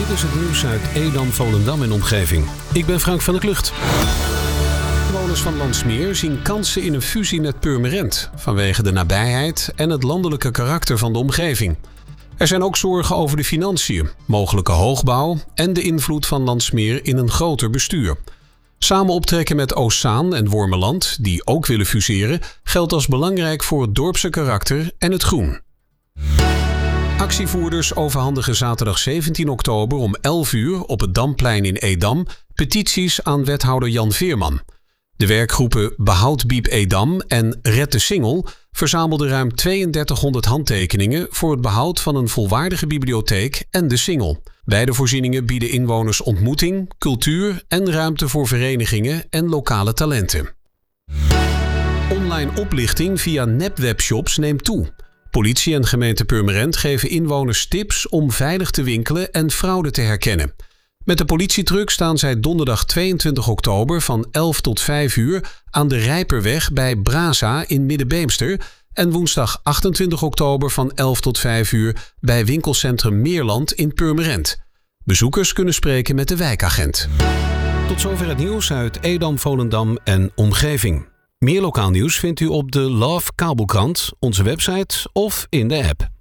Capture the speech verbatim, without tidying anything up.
Dit is het nieuws uit Edam, Volendam en omgeving. Ik ben Frank van der Klucht. Inwoners van Landsmeer zien kansen in een fusie met Purmerend vanwege de nabijheid en het landelijke karakter van de omgeving. Er zijn ook zorgen over de financiën, mogelijke hoogbouw en de invloed van Landsmeer in een groter bestuur. Samen optrekken met Oostzaan en Wormeland, die ook willen fuseren, geldt als belangrijk voor het dorpse karakter en het groen. Actievoerders overhandigen zaterdag zeventien oktober om elf uur op het Damplein in Edam petities aan wethouder Jan Veerman. De werkgroepen Behoud Biep Edam en Red de Singel verzamelden ruim tweeëndertighonderd handtekeningen voor het behoud van een volwaardige bibliotheek en de Singel. Beide voorzieningen bieden inwoners ontmoeting, cultuur en ruimte voor verenigingen en lokale talenten. Online oplichting via nepwebshops neemt toe. Politie en gemeente Purmerend geven inwoners tips om veilig te winkelen en fraude te herkennen. Met de politietruck staan zij donderdag tweeëntwintig oktober van elf tot vijf uur aan de Rijperweg bij Braza in Middenbeemster en woensdag achtentwintig oktober van elf tot vijf uur bij winkelcentrum Meerland in Purmerend. Bezoekers kunnen spreken met de wijkagent. Tot zover het nieuws uit Edam, Volendam en omgeving. Meer lokaal nieuws vindt u op de Love Kabelkrant, onze website of in de app.